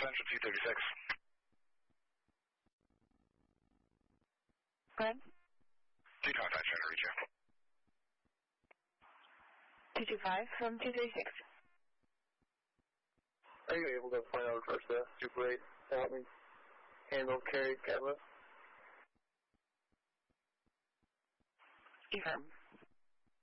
Central 236. Go ahead. 225, trying to reach you. 225 from 236. Are you able to find out first the Super 8 to help me handle carry catalyst? Confirm.